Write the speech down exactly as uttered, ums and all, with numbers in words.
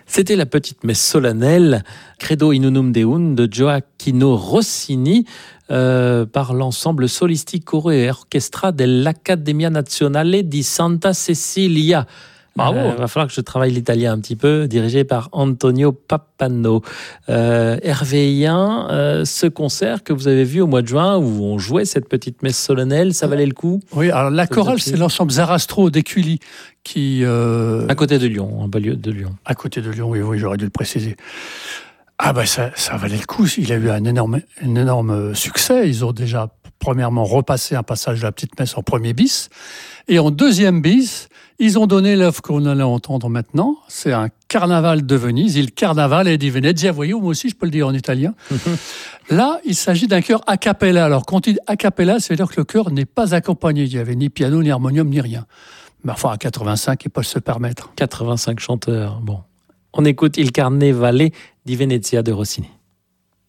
C'était la petite messe solennelle Credo in unum Deum de Gioacchino Rossini euh, par l'ensemble Solistico e Orchestra dell'Accademia Nazionale di Santa Cecilia. Bravo. Il euh, va falloir que je travaille l'italien un petit peu, dirigé par Antonio Pappano. Euh, Hervé Hien, euh, ce concert que vous avez vu au mois de juin, où on jouait cette petite messe solennelle, ça valait le coup? Oui, alors la chorale, c'est l'ensemble Zarastro d'Écully, qui... Euh, à côté de Lyon, en banlieue de Lyon. À côté de Lyon, oui, oui, j'aurais dû le préciser. Ah ben ça, ça valait le coup, il a eu un énorme, un énorme succès. Ils ont déjà, premièrement, repassé un passage de la petite messe en premier bis. Et en deuxième bis, ils ont donné l'œuvre qu'on allait entendre maintenant. C'est un carnaval de Venise, il Carnavale di Venezia. Vous voyez, moi aussi, je peux le dire en italien. Là, il s'agit d'un chœur a cappella. Alors, quand il dit a cappella, ça veut dire que le chœur n'est pas accompagné. Il n'y avait ni piano, ni harmonium, ni rien. Mais enfin, à quatre-vingt-cinq, ils peuvent se permettre. quatre-vingt-cinq chanteurs, bon. On écoute Il Carnevale di Venezia de Rossini.